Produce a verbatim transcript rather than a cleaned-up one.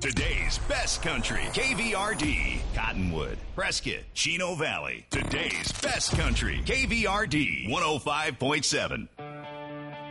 Today's best country, K V R D, Cottonwood, Prescott, Chino Valley. Today's best country, K V R D, one oh five point seven.